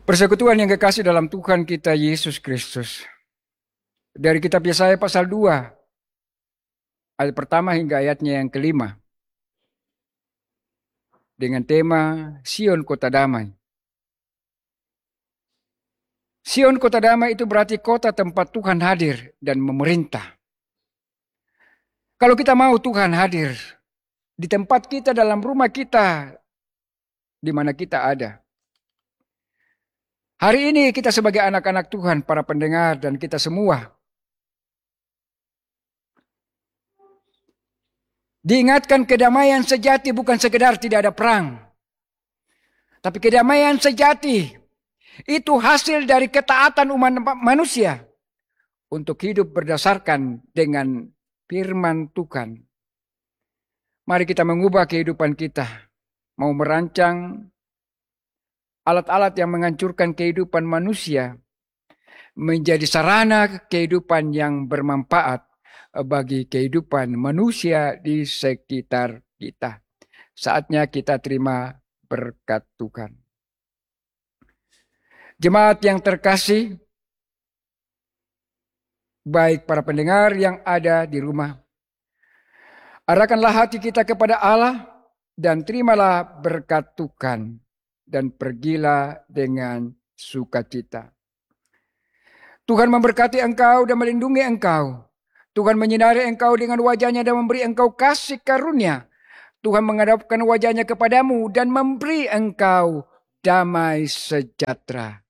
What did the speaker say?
Persekutuan yang kekasih dalam Tuhan kita Yesus Kristus. Dari kitab Yesaya pasal 2, ayat pertama hingga ayatnya yang kelima. Dengan tema Sion Kota Damai. Sion Kota Damai itu berarti kota tempat Tuhan hadir dan memerintah. Kalau kita mau Tuhan hadir di tempat kita, dalam rumah kita, di mana kita ada. Hari ini kita sebagai anak-anak Tuhan, para pendengar dan kita semua, diingatkan kedamaian sejati bukan sekedar tidak ada perang. Tapi kedamaian sejati itu hasil dari ketaatan umat manusia untuk hidup berdasarkan dengan firman Tuhan. Mari kita mengubah kehidupan kita. Mau merancang alat-alat yang menghancurkan kehidupan manusia menjadi sarana kehidupan yang bermanfaat bagi kehidupan manusia di sekitar kita. Saatnya kita terima berkat Tuhan. Jemaat yang terkasih, baik para pendengar yang ada di rumah, arahkanlah hati kita kepada Allah dan terimalah berkat Tuhan dan pergilah dengan sukacita. Tuhan memberkati engkau dan melindungi engkau. Tuhan menyinari engkau dengan wajahnya dan memberi engkau kasih karunia. Tuhan menghadapkan wajahnya kepadamu dan memberi engkau damai sejahtera.